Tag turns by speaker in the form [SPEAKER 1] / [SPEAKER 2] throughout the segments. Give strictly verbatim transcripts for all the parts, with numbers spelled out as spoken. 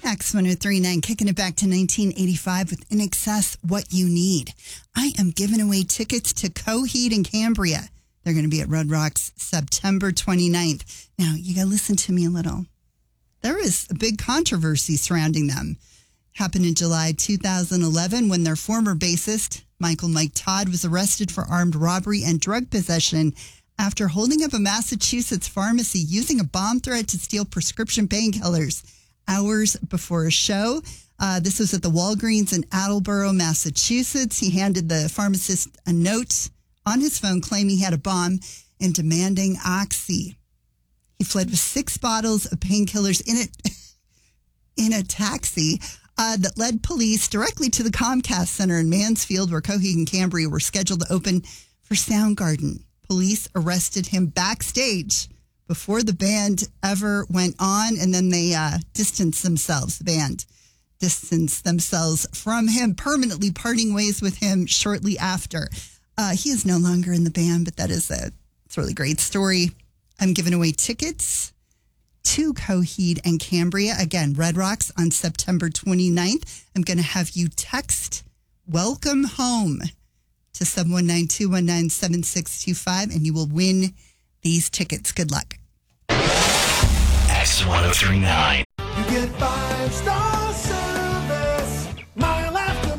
[SPEAKER 1] X one oh three point nine, kicking it back to nineteen eighty-five with In Excess, What You Need. I am giving away tickets to Coheed and Cambria. They're going to be at Red Rocks September twenty-ninth. Now, you got to listen to me a little. There is a big controversy surrounding them. Happened in July two thousand eleven when their former bassist, Michael Mike Todd, was arrested for armed robbery and drug possession after holding up a Massachusetts pharmacy using a bomb threat to steal prescription painkillers hours before a show. Uh, this was at the Walgreens in Attleboro, Massachusetts. He handed the pharmacist a note on his phone claiming he had a bomb and demanding oxy. He fled with six bottles of painkillers in it in a taxi uh, that led police directly to the Comcast Center in Mansfield, where Coheed and Cambria were scheduled to open for Soundgarden. Police arrested him backstage before the band ever went on, and then they uh, distanced themselves. The band distanced themselves from him, permanently parting ways with him shortly after. Uh, he is no longer in the band, but that is a, it's a really great story. I'm giving away tickets to Coheed and Cambria. Again, Red Rocks on September twenty-ninth. I'm going to have you text Welcome Home to seven one nine, two one nine, seven six two five, and you will win these tickets. Good luck.
[SPEAKER 2] X one oh three point nine.
[SPEAKER 3] You get five star service, mile after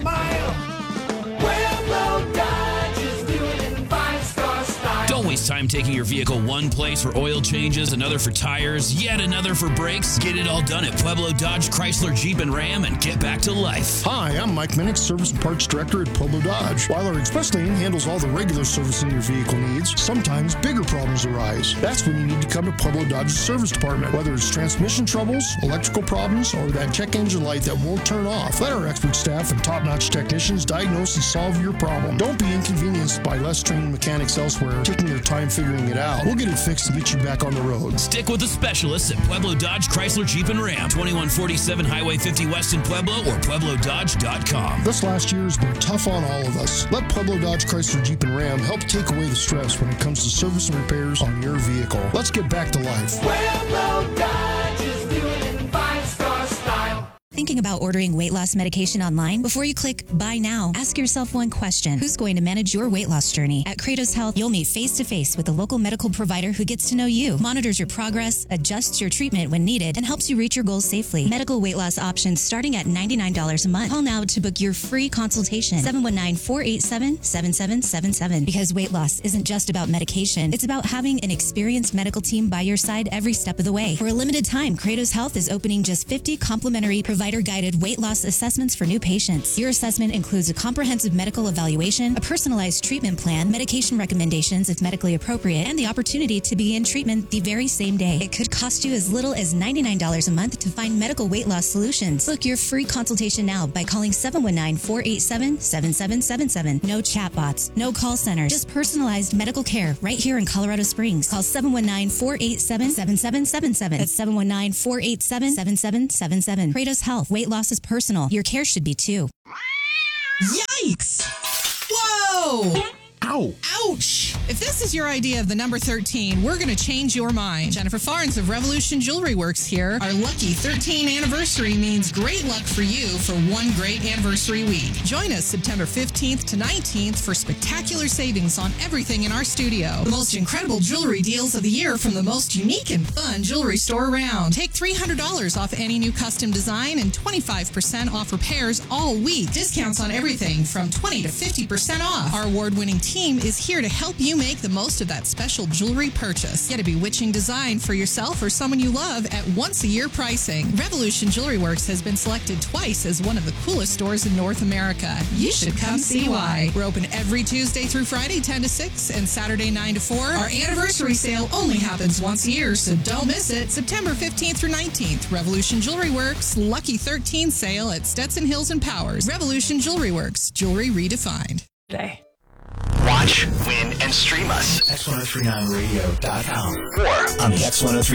[SPEAKER 3] mile. Pueblo Dodge is doing it in five star style.
[SPEAKER 4] Don't waste time taking your vehicle one place for oil changes, another for tires, yet another for brakes. Get it all done at Pueblo Dodge, Chrysler, Jeep, and Ram and get back to life.
[SPEAKER 5] Hi, I'm Mike Minnick, Service and Parts Director at Pueblo Dodge. While our express lane handles all the regular servicing your vehicle needs, sometimes bigger problems arise. That's when you need to come to Pueblo Dodge's service department. Whether it's transmission troubles, electrical problems, or that check engine light that won't turn off, let our expert staff and top-notch technicians diagnose and solve your problem. Don't be inconvenienced by less trained mechanics elsewhere taking their time figuring it out. We'll get it fixed and get you back on the road.
[SPEAKER 4] Stick with the specialists at Pueblo Dodge, Chrysler, Jeep, and Ram. twenty-one forty-seven Highway fifty West in Pueblo or Pueblo Dodge dot com.
[SPEAKER 5] This last year has been tough on all of us. Let Pueblo Dodge, Chrysler, Jeep, and Ram help take away the stress when it comes to service and repairs on your vehicle. Let's get back to life.
[SPEAKER 3] Pueblo Dodge is doing it in five star style.
[SPEAKER 6] Thinking about ordering weight loss medication online? Before you click buy now, ask yourself one question. Who's going to manage your weight loss journey? At Kratos Health, you'll meet face-to-face with a local medical provider who gets to know you, monitors your progress, adjusts your treatment when needed, and helps you reach your goals safely. Medical weight loss options starting at ninety-nine dollars a month. Call now to book your free consultation. seven one nine, four eight seven, seven seven seven seven. Because weight loss isn't just about medication. It's about having an experienced medical team by your side every step of the way. For a limited time, Kratos Health is opening just fifty complimentary provider-guided weight loss assessments for new patients. Your assessment includes a comprehensive medical evaluation, a personalized treatment plan, medication recommendations if medically appropriate, and the opportunity to begin treatment the very same day. It could cost you as little as ninety-nine dollars a month to find medical weight loss solutions. Book your free consultation now by calling seven one nine, four eight seven, seven seven seven seven. No chatbots, no call center, just personalized medical care right here in Colorado Springs. Call seven one nine, four eight seven, seven seven seven seven. That's seven one nine, four eight seven, seven seven seven seven. Kratos Health. Weight loss is personal. Your care should be too.
[SPEAKER 7] Yikes! Whoa!
[SPEAKER 5] Ow!
[SPEAKER 7] Ouch! If this is your idea of the number thirteen, we're going to change your mind. Jennifer Farnes of Revolution Jewelry Works here. Our lucky thirteen anniversary means great luck for you for one great anniversary week. Join us September fifteenth to nineteenth for spectacular savings on everything in our studio. The most incredible jewelry deals of the year from the most unique and fun jewelry store around. Take three hundred dollars off any new custom design and twenty-five percent off repairs all week. Discounts on everything from twenty to fifty percent off. Our award-winning team is here to help you make the most of that special jewelry purchase. Get a bewitching design for yourself or someone you love at once-a-year pricing. Revolution Jewelry Works has been selected twice as one of the coolest stores in North America. You should come see why. We're open every Tuesday through Friday, ten to six, and Saturday, nine to four. Our anniversary sale only happens once a year, so don't miss it. September fifteenth through nineteenth, Revolution Jewelry Works, Lucky thirteen sale at Stetson Hills and Powers. Revolution Jewelry Works, jewelry redefined.
[SPEAKER 2] Today. Watch, win, and stream us. X one oh three nine radio dot com or on the X one oh three